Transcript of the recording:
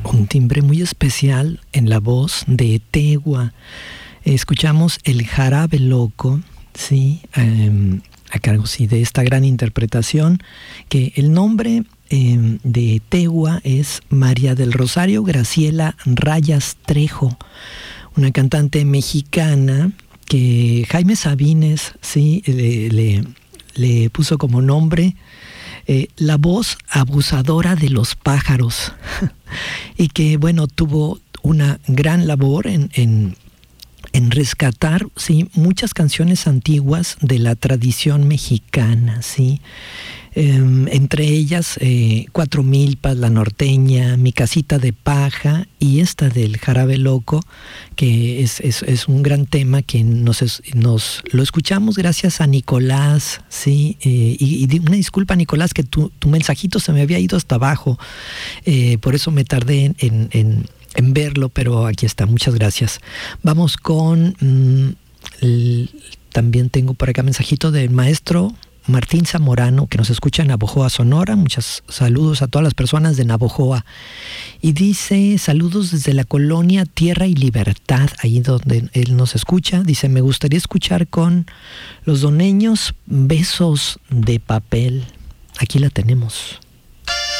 un timbre muy especial en la voz de Tegua. Escuchamos el Jarabe Loco, sí, a cargo sí, de esta gran interpretación, que el nombre de Tegua es María del Rosario Graciela Rayas Trejo, una cantante mexicana que Jaime Sabines sí, le puso como nombre la voz abusadora de los pájaros y que bueno, tuvo una gran labor en rescatar, sí, muchas canciones antiguas de la tradición mexicana, sí. Entre ellas Cuatro Milpas, La Norteña, Mi Casita de Paja y esta del Jarabe Loco, que es un gran tema que nos lo escuchamos gracias a Nicolás, sí, y una disculpa, Nicolás, que tu mensajito se me había ido hasta abajo, por eso me tardé en verlo, pero aquí está, muchas gracias. Vamos con también tengo por acá mensajito del maestro Martín Zamorano, que nos escucha en Navojoa, Sonora. Muchos saludos a todas las personas de Navojoa. Y dice, saludos desde la colonia Tierra y Libertad, ahí donde él nos escucha. Dice, me gustaría escuchar con los doneños Besos de Papel. Aquí la tenemos.